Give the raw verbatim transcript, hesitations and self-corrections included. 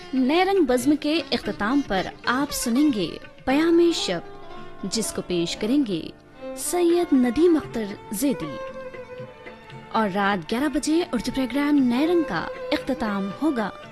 नैरंग बज़्म के इख्तिताम पर आप सुनेंगे पयामे शब, जिसको पेश करेंगे सैयद नदीम अख्तर ज़ैदी। और रात ग्यारह बजे उर्दू प्रोग्राम नैरंग का इख्तिताम होगा।